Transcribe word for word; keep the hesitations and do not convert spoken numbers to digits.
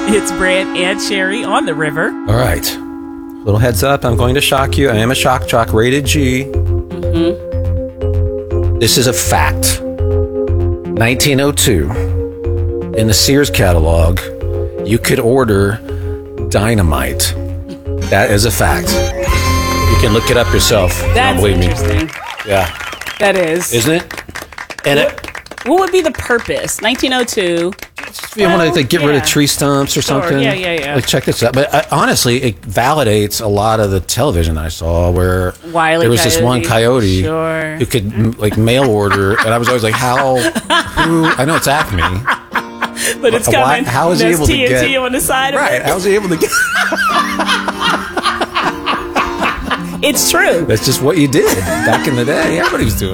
It's Brant and Sherry on the river. All right. Little heads up. I'm going to shock you. I am a shock jock, rated G. Mm-hmm. This is a fact. nineteen oh two, in the Sears catalog, you could order dynamite. That is a fact. You can look it up yourself. That's Don't believe interesting. me. Yeah. That is. Isn't it? And what, it, what would be the purpose? nineteen oh two. if you well, want to like, get yeah. rid of tree stumps or sure. something. Yeah, yeah, yeah. Like, check this out. But uh, honestly, it validates a lot of the television I saw where Wile E. there was Coyote. this one coyote sure. who could m- like mail order, and I was always like, how? Who? I know it's Acme, but it's Why, coming. how is There's he able T N T to get on the side right? of it. How is he able to get? It's true. That's just what you did back in the day. Everybody was doing